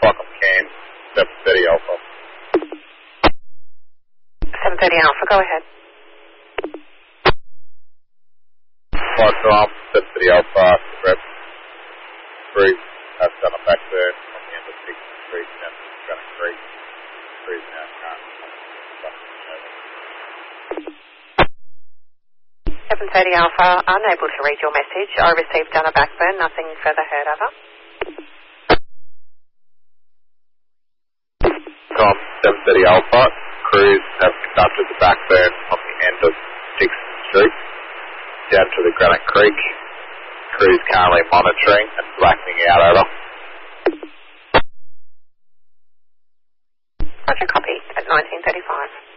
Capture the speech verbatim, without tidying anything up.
o'clock on Cairns, seven thirty Alpha. seven thirty Alpha, go ahead. Flight time, seven thirty Alpha, rep. Cruise, has done a backburn on the end of six Street down to Granite Creek. Cruise now currently. seven thirty Alpha, unable to read your message. I received down a backburn, nothing further heard over. Tom, seven thirty Alpha, crews have conducted the backburn on the end of sixth Street down to the Granite Creek. Crews currently monitoring and blackening out over. Roger, copy at nineteen thirty-five.